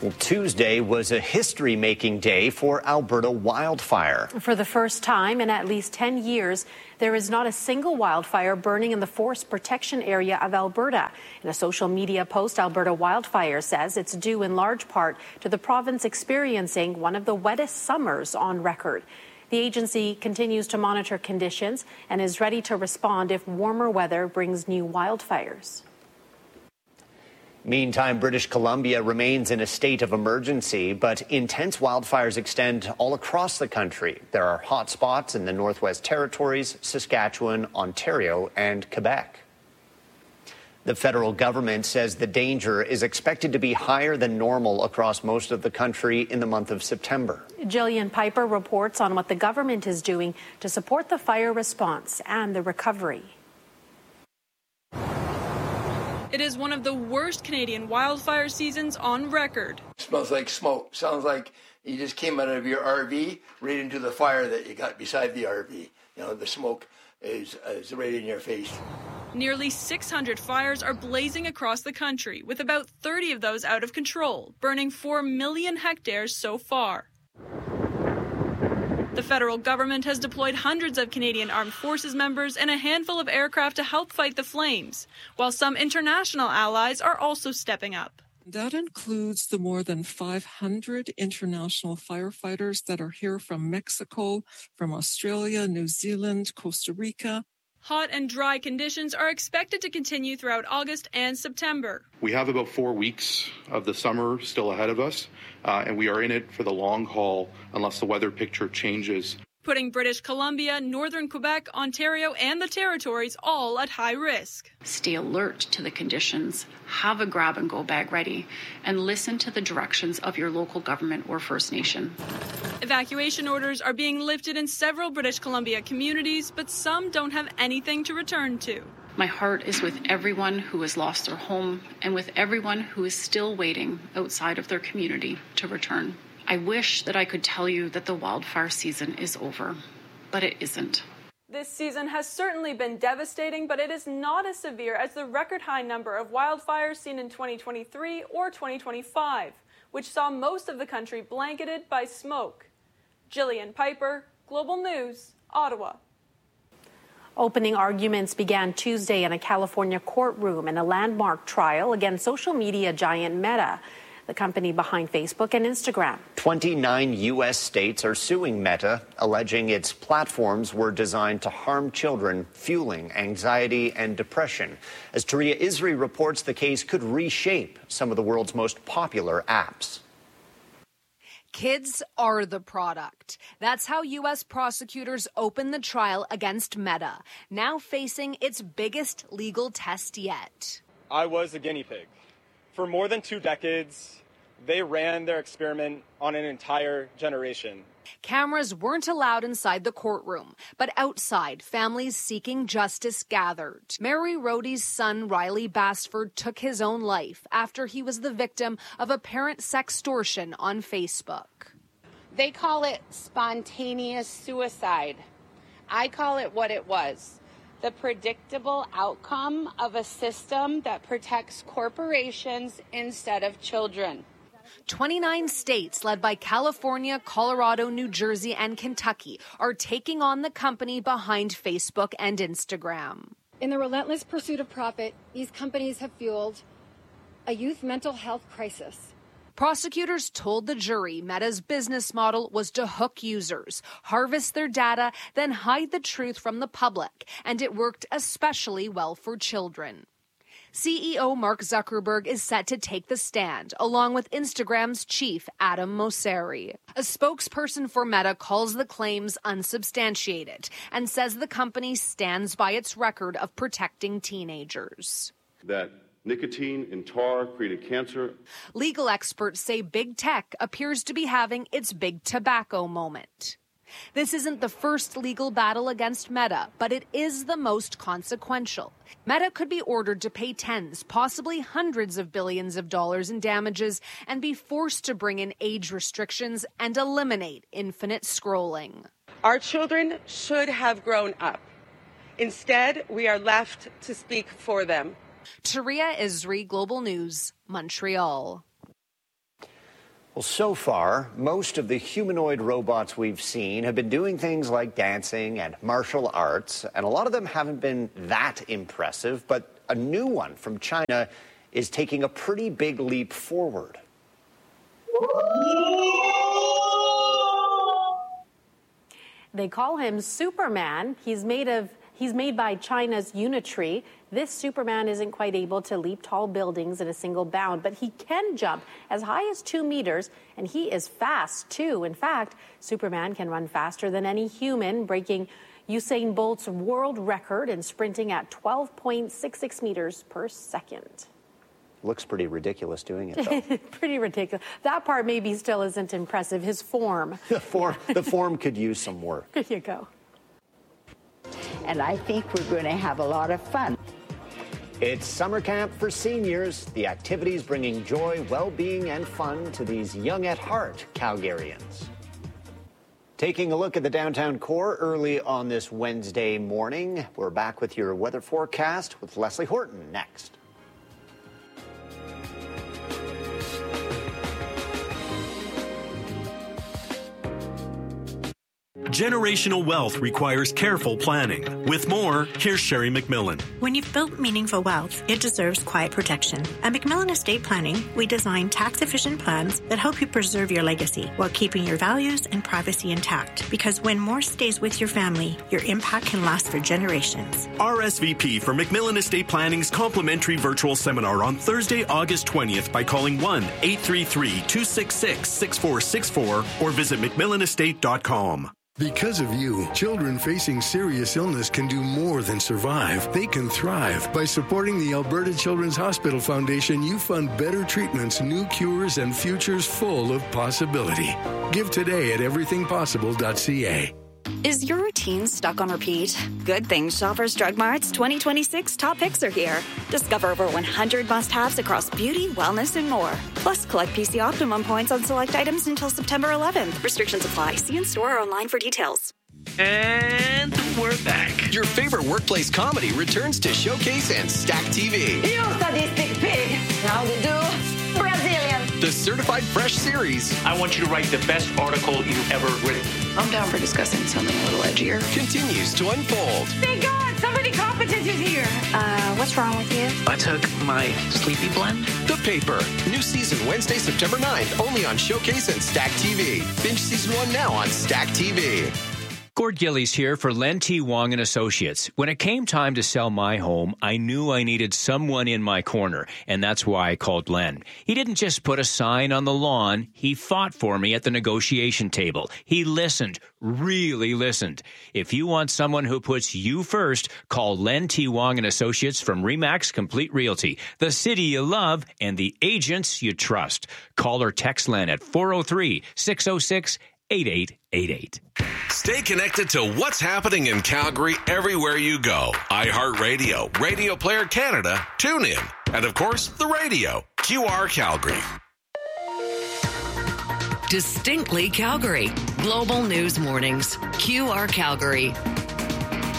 Well, Tuesday was a history-making day for Alberta wildfire. For the first time in at least 10 years, there is not a single wildfire burning in the forest protection area of Alberta. In a social media post, Alberta Wildfire says it's due in large part to the province experiencing one of the wettest summers on record. The agency continues to monitor conditions and is ready to respond if warmer weather brings new wildfires. Meantime, British Columbia remains in a state of emergency, but intense wildfires extend all across the country. There are hot spots in the Northwest Territories, Saskatchewan, Ontario, and Quebec. The federal government says the danger is expected to be higher than normal across most of the country in the month of September. Jillian Piper reports on what the government is doing to support the fire response and the recovery. It is one of the worst Canadian wildfire seasons on record. It smells like smoke. Sounds like you just came out of your RV right into the fire that you got beside the RV. You know, the smoke is right in your face. Nearly 600 fires are blazing across the country, with about 30 of those out of control, burning 4 million hectares so far. The federal government has deployed hundreds of Canadian Armed Forces members and a handful of aircraft to help fight the flames, while some international allies are also stepping up. That includes the more than 500 international firefighters that are here from Mexico, from Australia, New Zealand, Costa Rica. Hot and dry conditions are expected to continue throughout August and September. We have about 4 weeks of the summer still ahead of us, and we are in it for the long haul unless the weather picture changes. Putting British Columbia, Northern Quebec, Ontario, and the Territories all at high risk. Stay alert to the conditions, have a grab-and-go bag ready, and listen to the directions of your local government or First Nation. Evacuation orders are being lifted in several British Columbia communities, but some don't have anything to return to. My heart is with everyone who has lost their home and with everyone who is still waiting outside of their community to return. I wish that I could tell you that the wildfire season is over, but it isn't. This season has certainly been devastating, but it is not as severe as the record high number of wildfires seen in 2023 or 2025, which saw most of the country blanketed by smoke. Jillian Piper, Global News, Ottawa. Opening arguments began Tuesday in a California courtroom in a landmark trial against social media giant Meta, the company behind Facebook and Instagram. 29 U.S. states are suing Meta, alleging its platforms were designed to harm children, fueling anxiety and depression. As Taria Isri reports, the case could reshape some of the world's most popular apps. Kids are the product. That's how U.S. prosecutors opened the trial against Meta, now facing its biggest legal test yet. I was a guinea pig. For more than 2 decades, they ran their experiment on an entire generation. Cameras weren't allowed inside the courtroom, but outside, families seeking justice gathered. Mary Rohde's son, Riley Basford, took his own life after he was the victim of apparent sextortion on Facebook. They call it spontaneous suicide. I call it what it was. The predictable outcome of a system that protects corporations instead of children. 29 states, led by California, Colorado, New Jersey, and Kentucky, are taking on the company behind Facebook and Instagram. In the relentless pursuit of profit, these companies have fueled a youth mental health crisis. Prosecutors told the jury Meta's business model was to hook users, harvest their data, then hide the truth from the public, and it worked especially well for children. CEO Mark Zuckerberg is set to take the stand, along with Instagram's chief, Adam Mosseri. A spokesperson for Meta calls the claims unsubstantiated and says the company stands by its record of protecting teenagers. That nicotine and tar created cancer. Legal experts say big tech appears to be having its big tobacco moment. This isn't the first legal battle against Meta, but it is the most consequential. Meta could be ordered to pay tens, possibly hundreds of billions of dollars in damages and be forced to bring in age restrictions and eliminate infinite scrolling. Our children should have grown up. Instead, we are left to speak for them. Taria Isri, Global News, Montreal. Well, so far, most of the humanoid robots we've seen have been doing things like dancing and martial arts, and a lot of them haven't been that impressive, but a new one from China is taking a pretty big leap forward. They call him Superman. He's made by China's Unitree. This Superman isn't quite able to leap tall buildings in a single bound, but he can jump as high as 2 meters, and he is fast, too. In fact, Superman can run faster than any human, breaking Usain Bolt's world record in sprinting at 12.66 meters per second. Looks pretty ridiculous doing it, though. Pretty ridiculous. That part maybe still isn't impressive. His form. The form could use some work. There you go. And I think we're going to have a lot of fun. It's summer camp for seniors. The activities bringing joy, well-being, and fun to these young at heart Calgarians. Taking a look at the downtown core early on this Wednesday morning. We're back with your weather forecast with Leslie Horton next. Generational wealth requires careful planning. With more, here's Sherry McMillan. When you've built meaningful wealth, it deserves quiet protection. At McMillan Estate Planning, we design tax-efficient plans that help you preserve your legacy while keeping your values and privacy intact. Because when more stays with your family, your impact can last for generations. RSVP for McMillan Estate Planning's complimentary virtual seminar on Thursday, August 20th by calling 1-833-266-6464 or visit McMillanestate.com. Because of you, children facing serious illness can do more than survive. They can thrive. By supporting the Alberta Children's Hospital Foundation, you fund better treatments, new cures, and futures full of possibility. Give today at everythingpossible.ca. Is your routine stuck on repeat? Good thing Shoppers Drug Mart's 2026 top picks are here. Discover over 100 must-haves across beauty, wellness, and more. Plus, collect PC Optimum points on select items until September 11th. Restrictions apply. See in-store or online for details. And we're back. Your favorite workplace comedy returns to Showcase and Stack TV. You sadistic pig. How to do? Brazilian. The Certified Fresh series. I want you to write the best article you've ever written. I'm down for discussing something a little edgier. Continues to unfold. Thank God, somebody competent is here. What's wrong with you? I took my sleepy blend. The Paper. New season Wednesday, September 9th, only on Showcase and Stack TV. Binge season 1 now on Stack TV. Gord Gillies here for Len T. Wong & Associates. When it came time to sell my home, I knew I needed someone in my corner, and that's why I called Len. He didn't just put a sign on the lawn. He fought for me at the negotiation table. He listened, really listened. If you want someone who puts you first, call Len T. Wong & Associates from RE/MAX Complete Realty, the city you love and the agents you trust. Call or text Len at 403-606-8888. Stay connected to what's happening in Calgary everywhere you go. iHeartRadio, Radio Player Canada, TuneIn, and of course, the radio. QR Calgary. Distinctly Calgary. Global News Mornings. QR Calgary.